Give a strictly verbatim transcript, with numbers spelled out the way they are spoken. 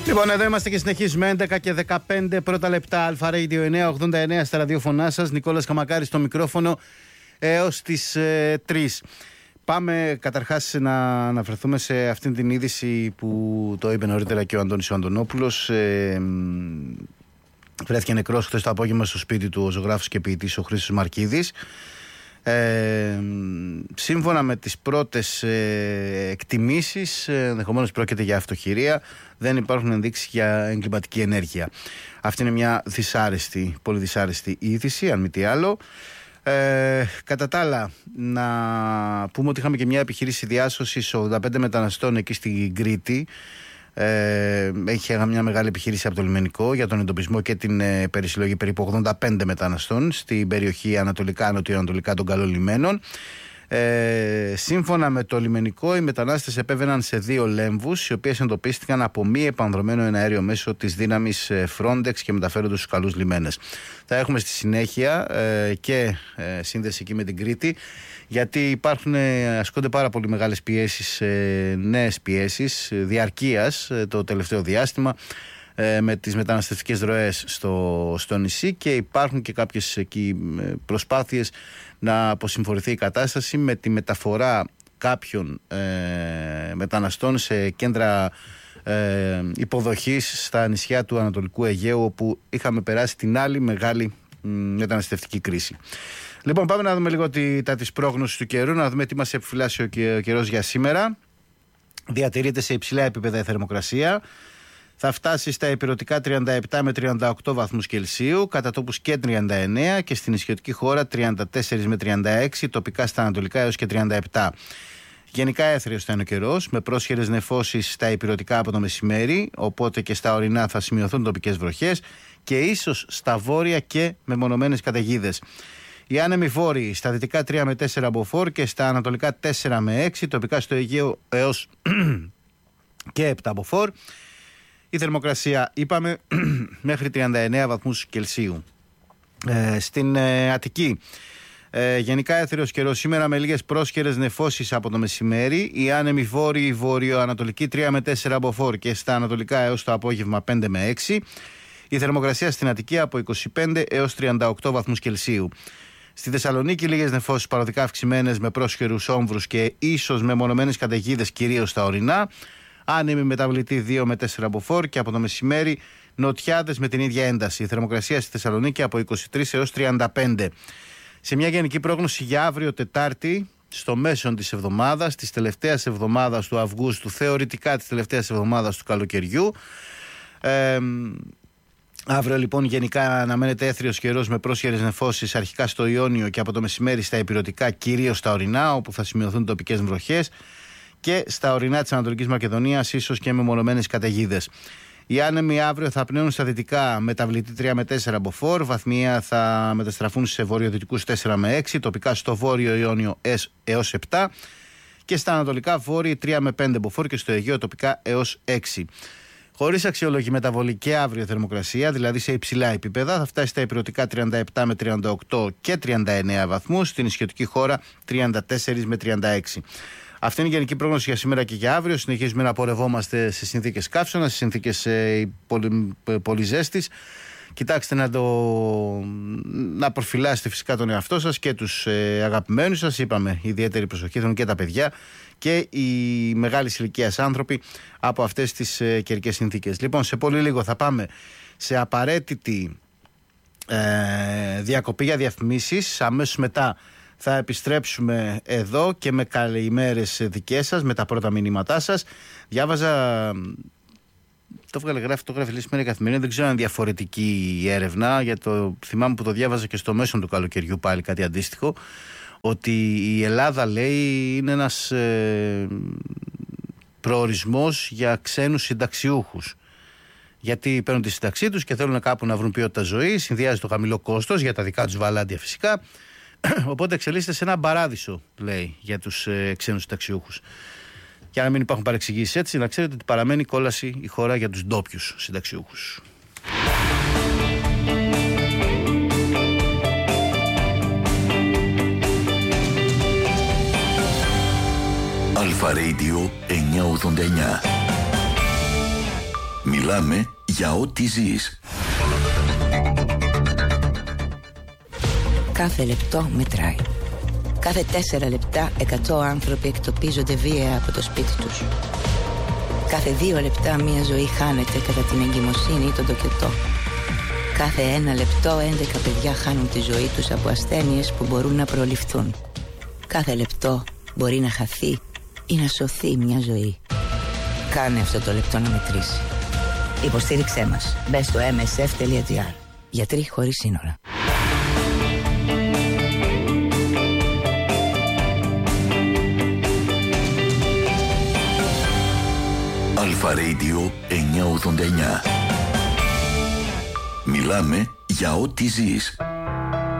Λοιπόν, εδώ είμαστε και συνεχίζουμε. έντεκα και δεκαπέντε πρώτα λεπτά. Αλφα Radio εννιακόσια ογδόντα εννέα στα ραδιοφωνά σας. Νικόλας Καμακάρης στο μικρόφωνο έως τις ε, τρεις. Πάμε καταρχάς να αναφερθούμε σε αυτήν την είδηση που το είπε νωρίτερα και ο Αντώνης ο Αντωνόπουλος. Ε, βρέθηκε νεκρός χθες το απόγευμα στο σπίτι του ο ζωγράφος και ποιητής ο Χρήστος Μαρκίδης. Ε, σύμφωνα με τις πρώτες ε, εκτιμήσεις, ενδεχομένως πρόκειται για αυτοχειρία, δεν υπάρχουν ενδείξεις για εγκληματική ενέργεια. Αυτή είναι μια δυσάρεστη, πολύ δυσάρεστη είδηση, αν μη τι άλλο. Ε, κατά τα άλλα, να πούμε ότι είχαμε και μια επιχείρηση διάσωσης ογδόντα πέντε μεταναστών εκεί στην Κρήτη. Ε, έχει μια μεγάλη επιχείρηση από το λιμενικό για τον εντοπισμό και την ε, περισυλλογή περίπου ογδόντα πέντε μεταναστών στην περιοχή ανατολικά, νοτιοανατολικά των Καλών Λιμένων. Ε, σύμφωνα με το λιμενικό, οι μετανάστες επέβαιναν σε δύο λέμβους, οι οποίες εντοπίστηκαν από μη επανδρωμένο εναέριο μέσο της δύναμης Frontex και μεταφέρονται στους καλούς λιμένες. Θα έχουμε στη συνέχεια ε, και ε, σύνδεση εκεί με την Κρήτη, γιατί υπάρχουν, ασκούνται πάρα πολύ μεγάλες πιέσεις, ε, νέες πιέσεις διαρκείας ε, το τελευταίο διάστημα ε, με τις μεταναστευτικές ροές στο, στο νησί, και υπάρχουν και κάποιες εκεί προσπάθειες να αποσυμφορηθεί η κατάσταση με τη μεταφορά κάποιων ε, μεταναστών σε κέντρα ε, υποδοχής στα νησιά του Ανατολικού Αιγαίου, όπου είχαμε περάσει την άλλη μεγάλη μ, μεταναστευτική κρίση. Λοιπόν, πάμε να δούμε λίγο τη, τα της πρόγνωσης του καιρού, να δούμε τι μας επιφυλάσσει ο, ο καιρός για σήμερα. Διατηρείται σε υψηλά επίπεδα η θερμοκρασία. Θα φτάσει στα ηπειρωτικά τριάντα επτά με τριάντα οκτώ βαθμούς Κελσίου, κατά τόπους και τριάντα εννέα, και στην νησιωτική χώρα τριάντα τέσσερα με τριάντα έξι, τοπικά στα ανατολικά έως και τριάντα επτά. Γενικά έθριος θα είναι ο καιρός, με πρόσχερες νεφώσεις στα ηπειρωτικά από το μεσημέρι, οπότε και στα ορεινά θα σημειωθούν τοπικές βροχές και ίσως στα βόρεια και μεμονωμένες καταιγίδες. Οι άνεμοι βόρειοι στα δυτικά τρία με τέσσερα μποφόρ και στα ανατολικά τέσσερα με έξι, τοπικά στο Αιγαίο έως και επτά μποφόρ. Η θερμοκρασία, είπαμε, μέχρι τριάντα εννέα βαθμούς Κελσίου. Ε, στην ε, Αττική, ε, γενικά έθριος καιρός σήμερα με λίγες πρόσχερες νεφώσεις από το μεσημέρι. Οι άνεμοι βόρειοι βορειοανατολικοί τρία με τέσσερα μποφόρ και στα ανατολικά έως το απόγευμα πέντε με έξι. Η θερμοκρασία στην Αττική από είκοσι πέντε έως τριάντα οκτώ βαθμούς Κελσίου. Στη Θεσσαλονίκη λίγες νεφώσεις παροδικά αυξημένες με πρόσχερους όμβρους και ίσως με μονομένες καταιγίδες κυρίως στα ορεινά. Άνεμη μεταβλητή δύο με τέσσερα μποφόρ και από το μεσημέρι νοτιάδες με την ίδια ένταση. Η θερμοκρασία στη Θεσσαλονίκη από είκοσι τρία έως τριάντα πέντε. Σε μια γενική πρόγνωση για αύριο Τετάρτη, στο μέσον της εβδομάδας, της τελευταίας εβδομάδας του Αυγούστου, θεωρητικά της τελευταίας εβδομάδας του καλοκαιριού. Ε, Αύριο λοιπόν γενικά αναμένεται έθριος καιρός με πρόσχερες νεφώσεις αρχικά στο Ιόνιο και από το μεσημέρι στα ηπειρωτικά, κυρίως στα ορεινά, όπου θα σημειωθούν τοπικές βροχές, και στα ορεινά της Ανατολικής Μακεδονίας ίσως και με μονομένες καταιγίδες. Οι άνεμοι αύριο θα πνέουν στα δυτικά μεταβλητή τρία με τέσσερα μποφόρ, βαθμία θα μεταστραφούν σε βορειοδυτικούς τέσσερα με έξι, τοπικά στο βόρειο Ιόνιο έως επτά, και στα ανατολικά βόρειοι τρία με πέντε μποφόρ και στο Αιγαίο τοπικά έως έξι. Χωρίς αξιολόγη μεταβολή και αύριο θερμοκρασία, δηλαδή σε υψηλά επίπεδα, θα φτάσει στα ηπειρωτικά τριάντα επτά με τριάντα οκτώ και τριάντα εννέα βαθμούς, στην νησιωτική χώρα τριάντα τέσσερα με τριάντα έξι. Αυτή είναι η γενική πρόγνωση για σήμερα και για αύριο. Συνεχίζουμε να πορευόμαστε σε συνθήκες καύσωνα, σε συνθήκες ε, πολύ, πολύ ζέστης. Κοιτάξτε να, το, να προφυλάσετε φυσικά τον εαυτό σας και τους ε, αγαπημένους σας. Είπαμε, ιδιαίτερη προσοχή θέλουν και τα παιδιά και οι μεγάλης ηλικίας άνθρωποι από αυτές τις ε, καιρικές συνθήκες. Λοιπόν, σε πολύ λίγο θα πάμε σε απαραίτητη ε, διακοπή για διαφημίσεις. Αμέσως μετά θα επιστρέψουμε εδώ και με καλημέρες δικές σας, με τα πρώτα μηνύματά σας. Διάβαζα, το βγάλε γράφει, το γράφει σήμερα η Καθημερινή, δεν ξέρω αν είναι διαφορετική η έρευνα, για το θυμάμαι που το διάβαζα και στο μέσον του καλοκαιριού πάλι κάτι αντίστοιχο, ότι η Ελλάδα, λέει, είναι ένας ε, προορισμός για ξένους συνταξιούχους. Γιατί παίρνουν τη σύνταξή τους και θέλουν κάπου να βρουν ποιότητα ζωής, συνδυάζει το χαμηλό κόστος για τα δικά τους βαλάντια φυσικά. Οπότε εξελίσσεται σε ένα παράδεισο, λέει, για τους ε, ξένους συνταξιούχους. Για να μην υπάρχουν παρεξηγήσεις, έτσι, να ξέρετε ότι παραμένει κόλαση η χώρα για τους ντόπιους συνταξιούχους. Αλφα Radio εννιακόσια ογδόντα εννέα. Μιλάμε Μιλάμε για ό,τι ζεις. Κάθε λεπτό μετράει. Κάθε τέσσερα λεπτά εκατό άνθρωποι εκτοπίζονται βία από το σπίτι τους. Κάθε δύο λεπτά μία ζωή χάνεται κατά την εγκυμοσύνη ή τον τοκετό. Κάθε ένα λεπτό έντεκα παιδιά χάνουν τη ζωή τους από ασθένειες που μπορούν να προληφθούν. Κάθε λεπτό μπορεί να χαθεί ή να σωθεί μια ζωή. Κάνε αυτό το λεπτό να μετρήσει. Υποστήριξέ μας. Μπες στο εμ ες εφ τελεία τζι άρ. Γιατροί χωρίς σύνορα. Αλφα Radio εννιακόσια ογδόντα εννιά. Μιλάμε για ό,τι ζεις.